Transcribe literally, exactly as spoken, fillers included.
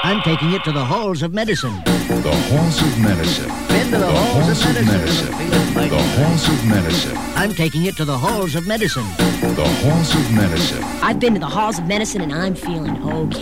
I'm taking it to the halls of medicine. The halls of medicine. Been to the, The halls, halls of of medicine. medicine. Feeling mighty The good. halls of medicine. I'm taking it to the halls of medicine. The halls of medicine. I've been to the halls of medicine and I'm feeling okay.